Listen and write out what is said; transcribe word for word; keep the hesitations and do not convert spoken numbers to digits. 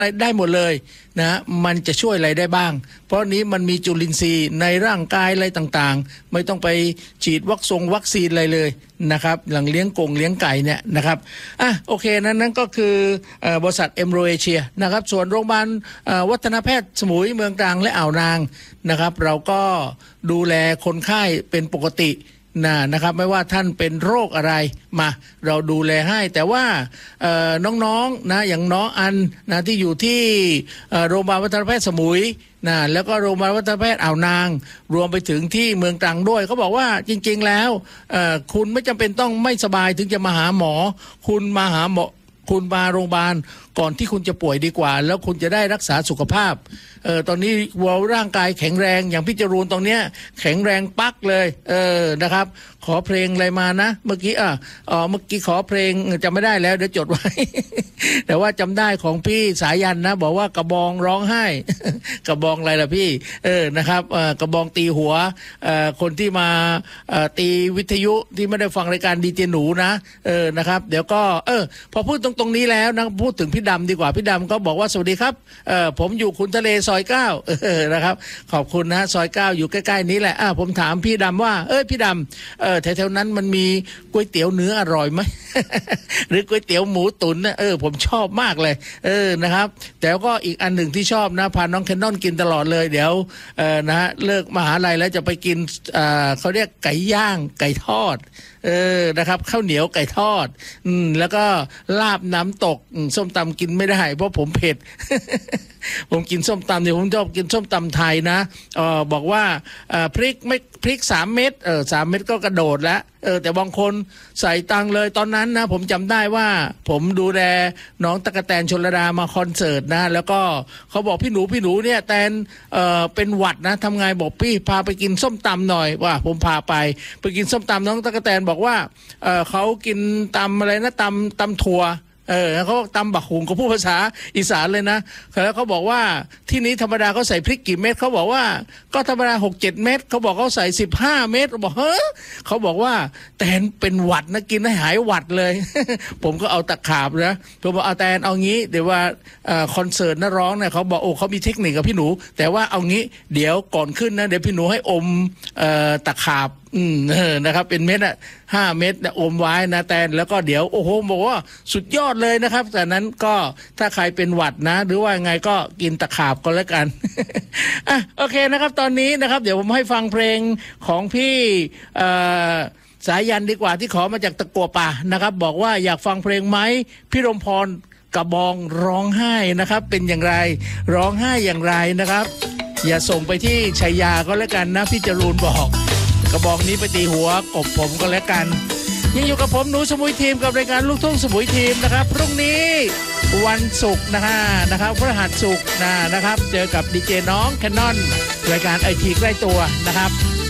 ได้หมดเลยนะมันจะช่วยอะไรได้บ้างเพราะนี้มันมีจุลินทรีย์ในร่างกายอะไรต่างๆไม่ต้องไปฉีดวัคซงวัคซีนอะไรเลยนะครับหลังเลี้ยงกงเลี้ยงไก่เนี่ยนะครับอ่ะโอเคนั้นนั่นก็คือบริษัทเอมโรเอเชียนะครับส่วนโรงพยาบาลวัฒนแพทย์สมุยเมืองตรังและอ่าวนางนะครับเราก็ดูแลคนไข้เป็นปกตินะนะครับไม่ว่าท่านเป็นโรคอะไรมาเราดูแลให้แต่ว่าน้องๆ นะอย่างน้องอันนะที่อยู่ที่โรงพยาบาลวัฒนแพทย์สมุยนะแล้วก็โรงพยาบาลวัฒนแพทย์อ่าวนางรวมไปถึงที่เมืองตรังด้วยเขาบอกว่าจริงๆแล้วคุณไม่จำเป็นต้องไม่สบายถึงจะมาหาหมอคุณมาหาหมอคุณมาโรงพยาบาลก่อนที่คุณจะป่วยดีกว่าแล้วคุณจะได้รักษาสุขภาพเออตอนนี้วัวร่างกายแข็งแรงอย่างพี่จรูนตรงเนี้ยแข็งแรงปักเลยเออนะครับขอเพลงอะไรมานะเมื่อกี้อ่ะอ๋อเมื่อกี้ขอเพลงจำไม่ได้แล้วเดี๋ยวจดไว้ แต่ว่าจำได้ของพี่สายันนะบอกว่ากระบองร้องไห้ กระบองอะไรล่ะพี่เออนะครับเออกระบองตีหัวเอ่อคนที่มาเอ่อตีวิทยุที่ไม่ได้ฟังรายการดีเจหนูนะเออนะครับเดี๋ยวก็เออพอพูดตรงตรงนี้แล้วนะพูดถึงพี่ดำดีกว่าพี่ดำก็บอกว่าสวัสดีครับเออผมอยู่ขุนทะเลซอยเก้าเออนะครับขอบคุณนะซอยเก้าอยู่ใกล้ๆนี้แหละอ่าผมถามพี่ดำว่าเอ้ยพี่ดำเออแถวๆนั้นมันมีก๋วยเตี๋ยวเนื้ออร่อยไหม หรือก๋วยเตี๋ยวหมูตุ๋นนะเออผมชอบมากเลยเออนะครับแต่ก็อีกอันหนึ่งที่ชอบนะพาน้องแคนนอนกินตลอดเลยเดี๋ยวเออนะฮะเลิกมหาลัยแล้วจะไปกินอ่าเขาเรียกไก่ย่างไก่ทอดเออนะครับข้าวเหนียวไก่ทอดอืมแล้วก็ลาบน้ำตกส้มตำกินไม่ได้เพราะผมเผ็ด ผมกินส้มตำเนี่ยผมชอบกินส้มตำไทยนะเออบอกว่าเออพริกไม่พริกสามเม็ดเออสามเม็ดก็กระโดดแล้วเออแต่บางคนใส่ตังเลยตอนนั้นนะผมจำได้ว่าผมดูแลน้องตะกะแตนชลดามาคอนเสิร์ตนะแล้วก็เขาบอกพี่หนูพี่หนูเนี่ยแตนเออเป็นหวัดนะทำไงบอกพี่พาไปกินส้มตำหน่อยว่าผมพาไปไปกินส้มตำน้องตะกะแตนบอกว่าเออเขากินตำอะไรนะตำตำถั่วเออเขาตำบักหุงเขาพูดภาษาอีสานเลยนะแล้วเขาบอกว่าที่นี้ธรรมดาเขาใส่พริกกี่เม็ดเขาบอกว่าก็ธรรมดาหกเจ็ดเม็ดเขาบอกเขาใส่สิบห้าเม็ดบอกเฮ้อเขาบอกว่าแตนเป็นหวัดนะกินให้หายหวัดเลย ผมก็เอาตะขาบนะผมบอกเอาแตนเอางี้เดี๋ยวว่าคอนเสิร์ตนักร้องเนี่ยเขาบอกโอ้เขามีเทคนิคกับพี่หนูแต่ว่าเอางี้เดี๋ยวก่อนขึ้นนะเดี๋ยวพี่หนูให้อมตะขาบอืมเออนะครับเป็นเม็ดอ่ะห้าเม็ดอมไว้นะแตนแล้วก็เดี๋ยวโอ้โหบอกว่าสุดยอดเลยนะครับแต่นั้นก็ถ้าใครเป็นหวัดนะหรือว่าไงก็กินตะขาบก็แล้วกัน อ่ะโอเคนะครับตอนนี้นะครับเดี๋ยวผมให้ฟังเพลงของพี่เอ่อสายันดีกว่าที่ขอมาจากตะกัวป่านะครับบอกว่าอยากฟังเพลงไหมพี่รมพรกระบองร้องไห้นะครับเป็นอย่างไรร้องไห้อย่างไรนะครับอย่าส่งไปที่ชัยยาก็แล้วกันนะพี่จรูนบอกกระบอกนี้ไปตีหัวกบผมก็แล้วกันยังอยู่กับผมหนูสมุยทีมกับรายการลูกทุ่งสมุยทีมนะครับพรุ่งนี้วันศุกร์นะฮะนะครับพฤหัสศุกร์นะนะครับเจอกับดีเจน้องแคนนอนรายการไอทีใกล้ตัวนะครับ